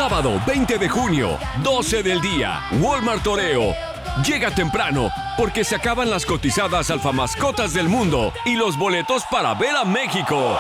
Sábado 20 de junio, 12 del día, Walmart Toreo. Llega temprano porque se acaban las cotizadas alfamascotas del mundo y los boletos para ver a México.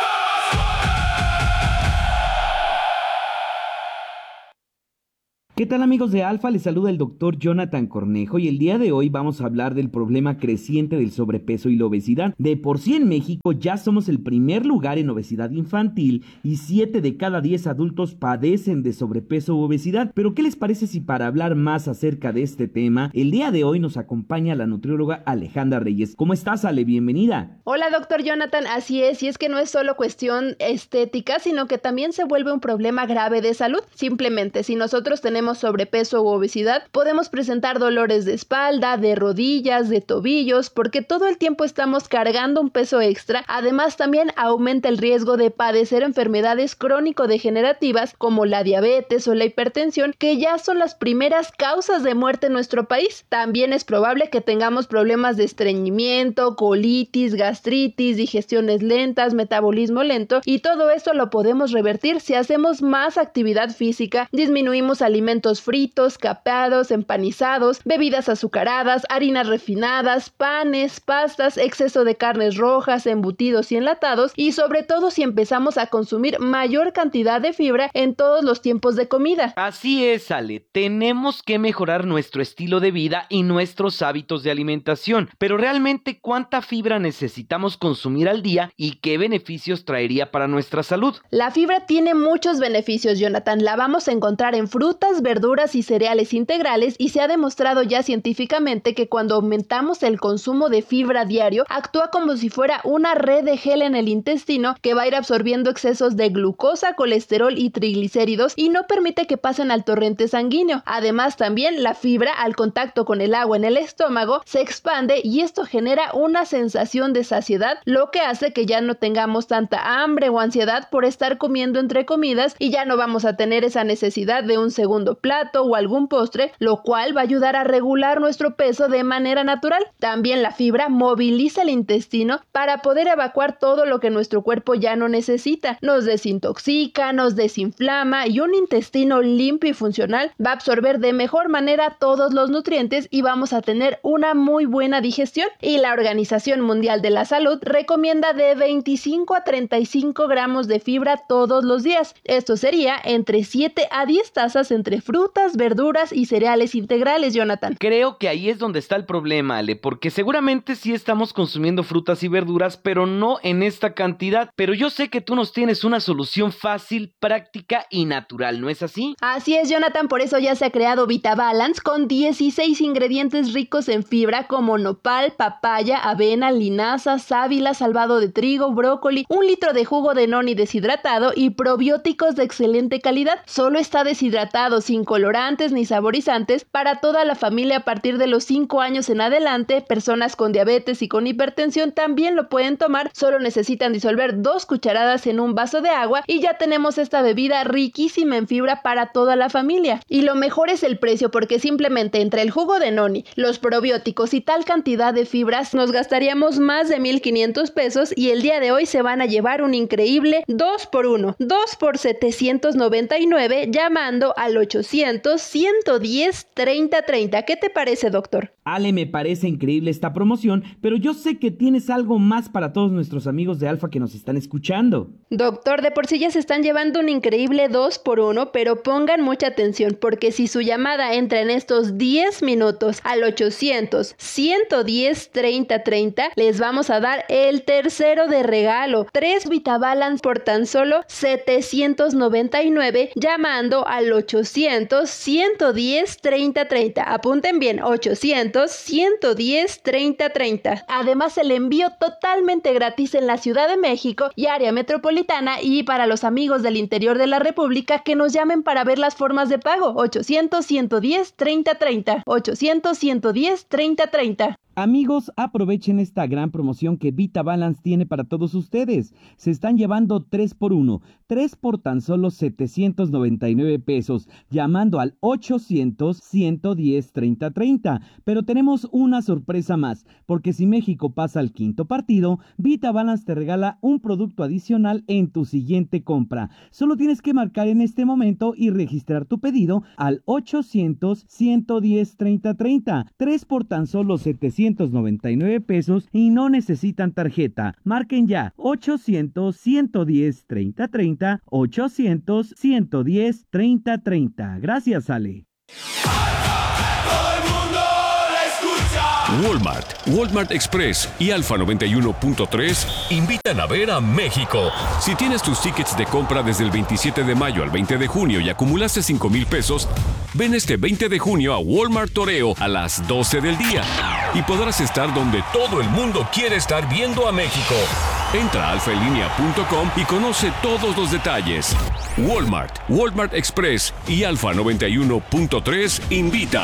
¿Qué tal, amigos de Alfa? Les saluda el doctor Jonathan Cornejo y el día de hoy vamos a hablar del problema creciente del sobrepeso y la obesidad. De por sí en México ya somos el primer lugar en obesidad infantil y 7 de cada 10 adultos padecen de sobrepeso u obesidad. Pero ¿qué les parece si para hablar más acerca de este tema, el día de hoy nos acompaña la nutrióloga Alejandra Reyes? ¿Cómo estás, Ale? Bienvenida. Hola, doctor Jonathan. Así es, y es que no es solo cuestión estética, sino que también se vuelve un problema grave de salud. Simplemente, si nosotros tenemos sobrepeso u obesidad, podemos presentar dolores de espalda, de rodillas, de tobillos, porque todo el tiempo estamos cargando un peso extra. Además, también aumenta el riesgo de padecer enfermedades crónico-degenerativas como la diabetes o la hipertensión, que ya son las primeras causas de muerte en nuestro país. También es probable que tengamos problemas de estreñimiento, colitis, gastritis, digestiones lentas, metabolismo lento, y todo esto lo podemos revertir si hacemos más actividad física, disminuimos alimentos fritos, capeados, empanizados, bebidas azucaradas, harinas refinadas, panes, pastas, exceso de carnes rojas, embutidos y enlatados, y sobre todo si empezamos a consumir mayor cantidad de fibra en todos los tiempos de comida. Así es, Ale, tenemos que mejorar nuestro estilo de vida y nuestros hábitos de alimentación, pero realmente ¿cuánta fibra necesitamos consumir al día y qué beneficios traería para nuestra salud? La fibra tiene muchos beneficios, Jonathan. La vamos a encontrar en frutas, verduras y cereales integrales, y se ha demostrado ya científicamente que cuando aumentamos el consumo de fibra diario, actúa como si fuera una red de gel en el intestino que va a ir absorbiendo excesos de glucosa, colesterol y triglicéridos y no permite que pasen al torrente sanguíneo. Además, también la fibra, al contacto con el agua en el estómago, se expande y esto genera una sensación de saciedad, lo que hace que ya no tengamos tanta hambre o ansiedad por estar comiendo entre comidas y ya no vamos a tener esa necesidad de un segundo plato o algún postre, lo cual va a ayudar a regular nuestro peso de manera natural. También la fibra moviliza el intestino para poder evacuar todo lo que nuestro cuerpo ya no necesita. Nos desintoxica, nos desinflama, y un intestino limpio y funcional va a absorber de mejor manera todos los nutrientes y vamos a tener una muy buena digestión. Y la Organización Mundial de la Salud recomienda de 25 a 35 gramos de fibra todos los días. Esto sería entre 7 a 10 tazas entre frutas, verduras y cereales integrales, Jonathan. Creo que ahí es donde está el problema, Ale, porque seguramente sí estamos consumiendo frutas y verduras, pero no en esta cantidad. Pero yo sé que tú nos tienes una solución fácil, práctica y natural, ¿no es así? Así es, Jonathan, por eso ya se ha creado VitaBalance con 16 ingredientes ricos en fibra como nopal, papaya, avena, linaza, sábila, salvado de trigo, brócoli, 1 litro de jugo de noni deshidratado y probióticos de excelente calidad. Solo está deshidratado, sin colorantes ni saborizantes, para toda la familia a partir de los 5 años en adelante. Personas con diabetes y con hipertensión también lo pueden tomar, solo necesitan disolver 2 cucharadas en un vaso de agua y ya tenemos esta bebida riquísima en fibra para toda la familia. Y lo mejor es el precio, porque simplemente entre el jugo de noni, los probióticos y tal cantidad de fibras nos gastaríamos más de 1,500 pesos, y el día de hoy se van a llevar un increíble 2x1, 2 por 799, llamando al 800-110-3030. ¿Qué te parece, doctor? Ale, me parece increíble esta promoción, pero yo sé que tienes algo más para todos nuestros amigos de Alfa que nos están escuchando. Doctor, de por sí ya se están llevando un increíble 2x1, pero pongan mucha atención, porque si su llamada entra en estos 10 minutos al 800-110-3030, les vamos a dar el tercero de regalo, 3 VitaBalance por tan solo 799, llamando al 800-110-3030. Apunten bien, 800-110-3030. Además, el envío totalmente gratis en la Ciudad de México y área metropolitana, y para los amigos del interior de la República que nos llamen para ver las formas de pago, 800-110-3030, 800-110-3030. Amigos, aprovechen esta gran promoción que Vita Balance tiene para todos ustedes. Se están llevando 3x1, 3 por tan solo 799 pesos, llamando al 800-110-3030. Pero tenemos una sorpresa más, porque si México pasa al quinto partido, Vita Balance te regala un producto adicional en tu siguiente compra. Solo tienes que marcar en este momento y registrar tu pedido al 800-110-3030. 3 por tan solo 799 pesos y no necesitan tarjeta. Marquen ya 800-110-3030, 800-110-3030. Gracias, Ale. Walmart Express y Alfa 91.3 invitan a ver a México. Si tienes tus tickets de compra desde el 27 de mayo al 20 de junio y acumulaste 5,000 pesos, ven este 20 de junio a Walmart Toreo a las 12 del día y podrás estar donde todo el mundo quiere estar viendo a México. Entra a alfaenlinea.com y conoce todos los detalles. Walmart Express y Alfa 91.3 invitan.